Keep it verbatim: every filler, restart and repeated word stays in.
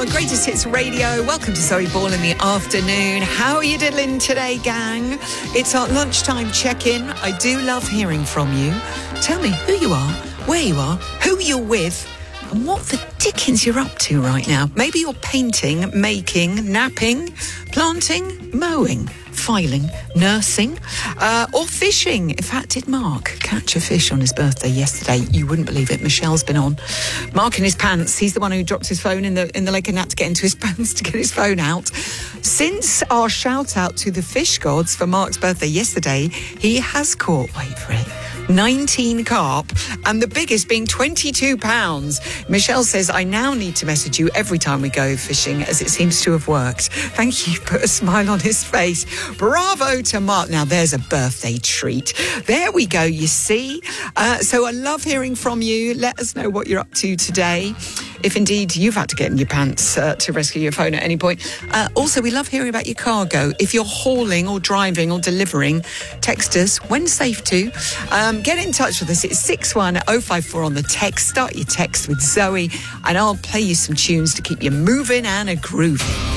on Greatest Hits Radio. Welcome to Zoe Ball in the afternoon. How are you diddling today, gang? It's our lunchtime check-in. I do love hearing from you. Tell me who you are, where you are, who you're with, and what the dickens you're up to right now. Maybe you're painting, making, napping, planting, mowing, filing, nursing, uh, or fishing. In fact, did Mark catch a fish on his birthday yesterday? You wouldn't believe it. Michelle's been on. Mark in his pants. He's the one who dropped his phone in the in the lake and had to get into his pants to get his phone out. Since our shout out to the fish gods for Mark's birthday yesterday, he has caught, wait for it, nineteen carp, and the biggest being twenty-two pounds. Michelle says, I now need to message you every time we go fishing, as it seems to have worked. Thank you. Put a smile on his face. Bravo to Mark. Now, there's a birthday treat. There we go, you see. Uh, so I love hearing from you. Let us know what you're up to today, if indeed you've had to get in your pants uh, to rescue your phone at any point. Uh, also, we love hearing about your cargo. If you're hauling or driving or delivering, text us when safe to. Um, get in touch with us. It's six one oh five four on the text. Start your text with Zoe, and I'll play you some tunes to keep you moving and a grooving.